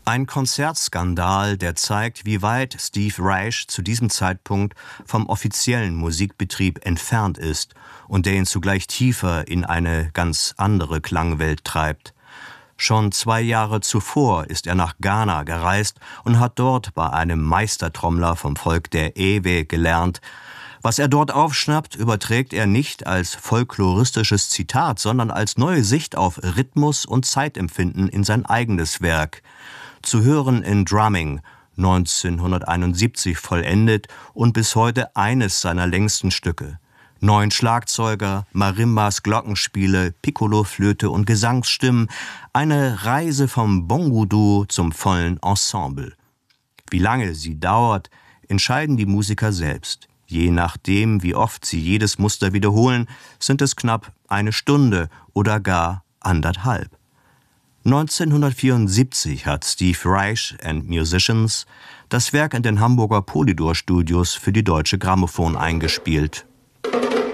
Ein Konzertskandal, der zeigt, wie weit Steve Reich zu diesem Zeitpunkt vom offiziellen Musikbetrieb entfernt ist und der ihn zugleich tiefer in eine ganz andere Klangwelt treibt. Schon 2 Jahre zuvor ist er nach Ghana gereist und hat dort bei einem Meistertrommler vom Volk der Ewe gelernt. Was er dort aufschnappt, überträgt er nicht als folkloristisches Zitat, sondern als neue Sicht auf Rhythmus und Zeitempfinden in sein eigenes Werk. Zu hören in Drumming, 1971 vollendet und bis heute eines seiner längsten Stücke. 9 Schlagzeuger, Marimbas, Glockenspiele, Piccolo-Flöte und Gesangsstimmen, eine Reise vom Bongo-Duo zum vollen Ensemble. Wie lange sie dauert, entscheiden die Musiker selbst. Je nachdem, wie oft sie jedes Muster wiederholen, sind es knapp 1 Stunde oder gar 1,5. 1974 hat Steve Reich and Musicians das Werk in den Hamburger Polydor Studios für die Deutsche Grammophon eingespielt.